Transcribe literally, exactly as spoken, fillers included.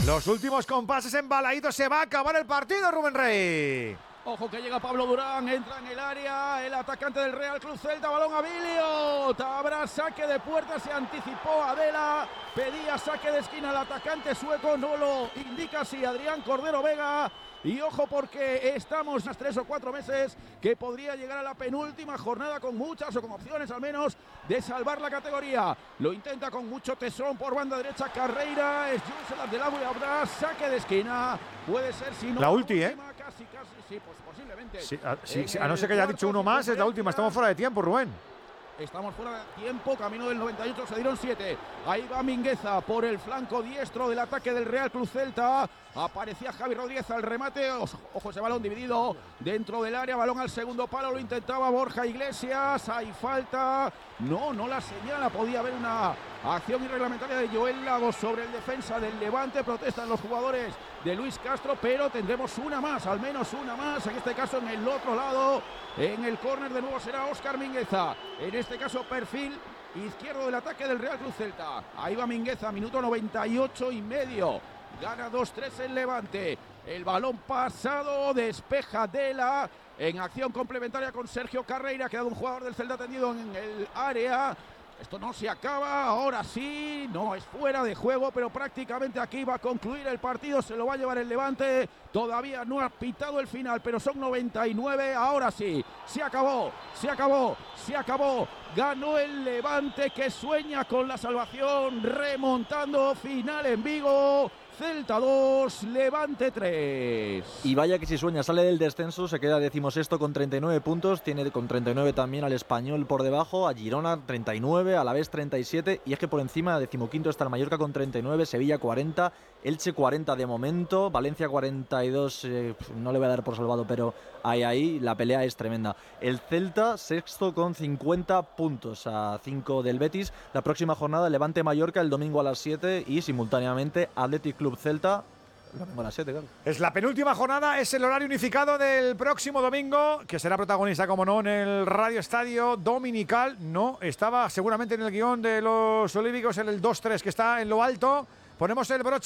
Los últimos compases embalaídos, se va a acabar el partido, Rubén Rey. Ojo que llega Pablo Durán, entra en el área, el atacante del Real Club Celta, balón a Bilio, habrá saque de puerta, se anticipó Adela, pedía saque de esquina el atacante sueco, no lo indica si Adrián Cordero Vega. Y ojo porque estamos unas tres o cuatro meses que podría llegar a la penúltima jornada con muchas o con opciones al menos de salvar la categoría. Lo intenta con mucho tesón por banda derecha Carreira, es Junselat del Abu y habrá saque de esquina. Puede ser si no. La ulti, ¿eh? Casi, casi, sí, pues posiblemente. Sí, a, sí, sí, a no ser que haya dicho uno más, es la última. Estamos fuera de tiempo, Rubén. Estamos fuera de tiempo, camino del noventa y ocho, se dieron siete. Ahí va Mingueza por el flanco diestro del ataque del Real Club Celta. Aparecía Javi Rodríguez al remate. Ojo, ese balón dividido dentro del área. Balón al segundo palo, lo intentaba Borja Iglesias. Hay falta. No, no la señala. Podía haber una acción irreglamentaria de Joel Lagos sobre el defensa del Levante. Protestan los jugadores de Luis Castro, pero tendremos una más, al menos una más. En este caso en el otro lado. En el córner de nuevo será Óscar Mingueza. En este caso perfil izquierdo del ataque del Real Club Celta. Ahí va Mingueza, minuto noventa y ocho y medio. Gana dos tres el Levante. El balón pasado, despeja Dela. En acción complementaria con Sergio Carreira. Ha quedado un jugador del Celta tendido en el área. Esto no se acaba, ahora sí, no es fuera de juego, pero prácticamente aquí va a concluir el partido, se lo va a llevar el Levante, todavía no ha pitado el final, pero son noventa y nueve, ahora sí, se acabó, se acabó, se acabó, ganó el Levante que sueña con la salvación, remontando, final en Vigo. Celta dos, Levante tres. Y vaya que si sueña, sale del descenso, se queda decimosexto con treinta y nueve puntos, tiene con treinta y nueve también al Español por debajo, a Girona treinta y nueve, a Alavés treinta y siete, y es que por encima decimoquinto está el Mallorca con treinta y nueve, Sevilla cuarenta, Elche cuarenta de momento, Valencia cuarenta y dos, eh, no le voy a dar por salvado, pero ahí, ahí, la pelea es tremenda. El Celta sexto con cincuenta puntos, a cinco del Betis. La próxima jornada, Levante-Mallorca el domingo a las siete y simultáneamente Athletic Club Celta el domingo a las siete, claro. Es la penúltima jornada, es el horario unificado del próximo domingo, que será protagonista, como no, en el Radio Estadio Dominical. No, estaba seguramente en el guión de los olímpicos en el dos tres, que está en lo alto. Ponemos el broche.